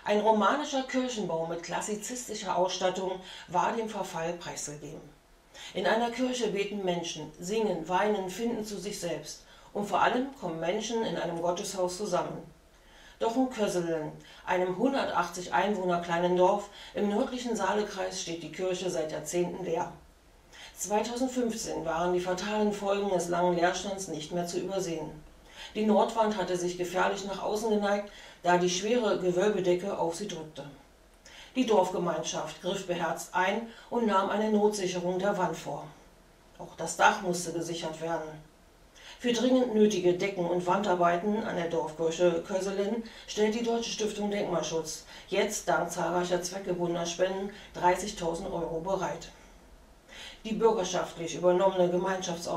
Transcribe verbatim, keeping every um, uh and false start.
Ein romanischer Kirchenbau mit klassizistischer Ausstattung war dem Verfall preisgegeben. In einer Kirche beten Menschen, singen, weinen, finden zu sich selbst, und vor allem kommen Menschen in einem Gotteshaus zusammen. Doch in Köselen, einem hundertachtzig Einwohner kleinen Dorf im nördlichen Saalekreis, steht die Kirche seit Jahrzehnten leer. zweitausendfünfzehn waren die fatalen Folgen des langen Leerstands nicht mehr zu übersehen. Die Nordwand hatte sich gefährlich nach außen geneigt, da die schwere Gewölbedecke auf sie drückte. Die Dorfgemeinschaft griff beherzt ein und nahm eine Notsicherung der Wand vor. Auch das Dach musste gesichert werden. Für dringend nötige Decken- und Wandarbeiten an der Dorfkirche Köselen stellt die Deutsche Stiftung Denkmalschutz jetzt dank zahlreicher zweckgebundener Spenden dreißigtausend Euro bereit. Die bürgerschaftlich übernommene Gemeinschafts